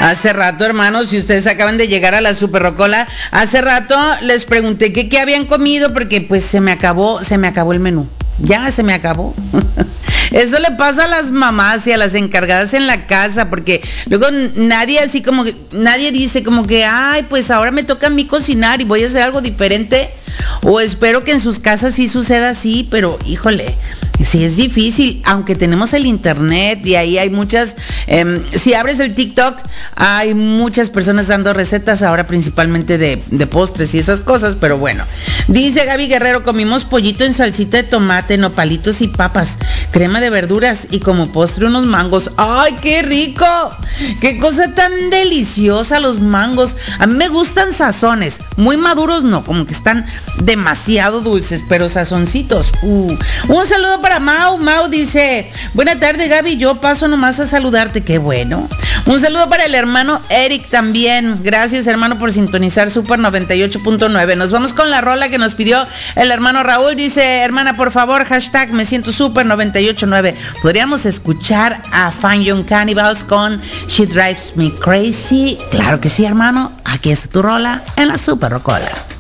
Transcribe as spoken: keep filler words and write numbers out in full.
Hace rato, hermanos, si ustedes acaban de llegar a la Super Rocola, hace rato les pregunté que qué habían comido porque pues se me acabó, se me acabó el menú. Ya se me acabó. Eso le pasa a las mamás y a las encargadas en la casa, porque luego nadie así como que, nadie dice como que, ay, pues ahora me toca a mí cocinar y voy a hacer algo diferente. O espero que en sus casas sí suceda así, pero híjole, sí es difícil, aunque tenemos el internet y ahí hay muchas, eh, si abres el TikTok, hay muchas personas dando recetas ahora principalmente de, de postres y esas cosas, pero bueno. Dice Gaby Guerrero, comimos pollito en salsita de tomate, nopalitos y papas, crema de verduras y como postre unos mangos. ¡Ay, qué rico! ¡Qué cosa tan deliciosa los mangos! A mí me gustan sazones, muy maduros no, como que están demasiado dulces, pero sazoncitos. Uh. Un saludo para Mau. Mau dice, buena tarde Gaby, yo paso nomás a saludarte, qué bueno. Un saludo para el hermano Eric también. Gracias hermano por sintonizar Super noventa y ocho punto nueve. Nos vamos con la rola que nos pidió el hermano Raúl. Dice, hermana por favor, hashtag me siento Super noventa y ocho punto nueve. Podríamos escuchar a Fine Young Cannibals con She Drives Me Crazy. Claro que sí hermano, aquí está tu rola en la Super Rocola.